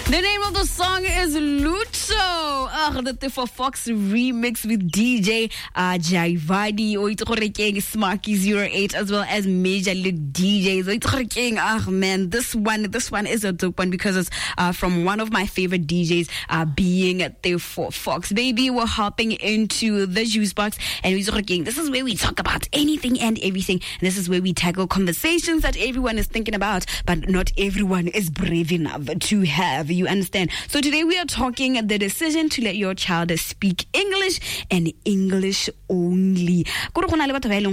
The name of the song is Lucho. The Tifo Fox remix with DJ Jaivadi. Smarky 08 as well as Major League DJs. Man, this one is a dope one because it's from one of my favorite DJs, being Tifo Fox. Baby, we're hopping into the juice box, and this is where we talk about anything and everything. This is where we tackle conversations that everyone is thinking about, but not everyone is brave enough to have. You understand? So today we are talking the decision to let your child speak English and English only. They're going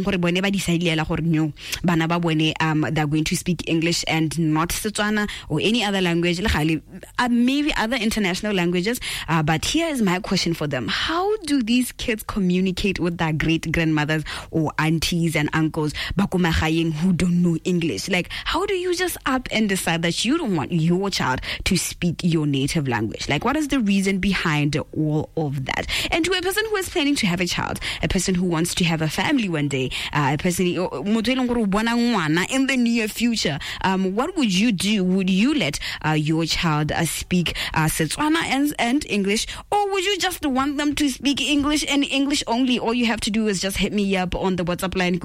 to speak English and not Setswana or any other language, maybe other international languages. But here is my question for them. How do these kids communicate with their great grandmothers or aunties and uncles who don't know English? Like, how do you just up and decide that you don't want your child to speak your native language? Like, what is the reason behind all of that? And to a person who is planning to have a child, a person who wants to have a family one day, a person in the near future, what would you do? Would you let your child speak Setswana and English, or would you just want them to speak English and English only? All you have to do is just hit me up on the WhatsApp line.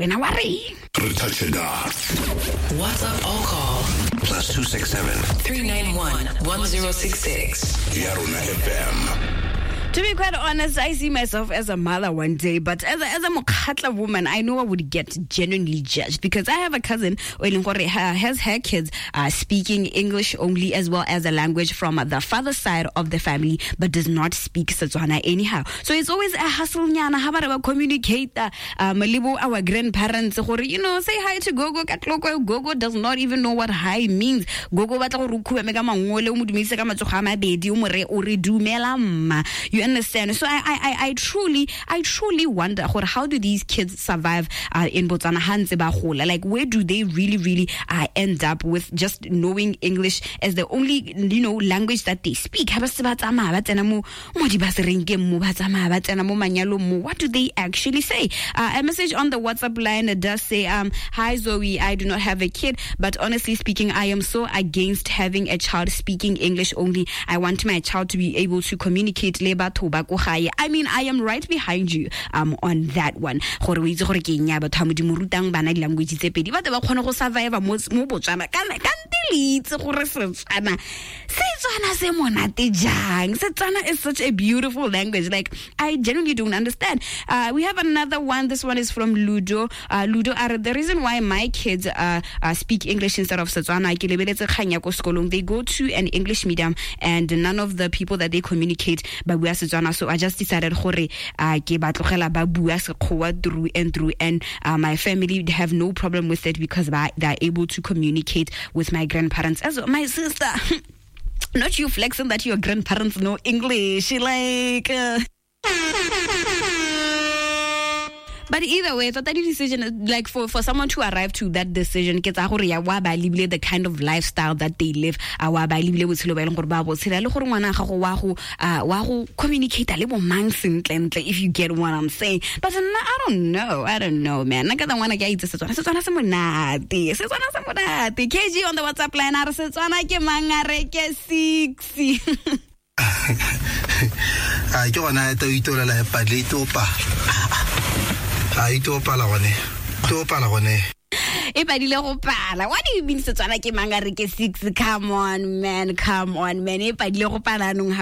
WhatsApp all call +267 391 1066. Yaruna FM. To be quite honest, I see myself as a mother one day, but as a Mokhatla woman, I know I would get genuinely judged because I have a cousin who has her kids speaking English only as well as a language from the father side of the family, but does not speak Setswana anyhow. So it's always a hassle. How about communicate our grandparents? Say hi to Gogo. Gogo does not even know what hi means. Gogo you understand? So I truly wonder how do these kids survive in Botswana? Like, where do they really end up with just knowing English as the only language that they speak? What do they actually say? A message on the WhatsApp line does say, hi Zoe, I do not have a kid, but honestly speaking, I am so against having a child speaking English only. I want my child to be able to communicate. I mean, I am right behind you on that one. Setswana is such a beautiful language. Like, I genuinely don't understand. We have another one. This one is from Ludo. The reason why my kids speak English instead of Setswana, they go to an English medium and none of the people that they communicate but we are Setswana. So I just decided through and through, and my family have no problem with it because they're able to communicate with my grandparents as well. My sister, not you flexing that your grandparents know English, But either way, that decision, like for someone to arrive to that decision, the kind of lifestyle that they live, communicate if you get what I'm saying. But I don't know, man. KG on the WhatsApp line, what do you mean Setswana ke manga re ke 6? Come on man.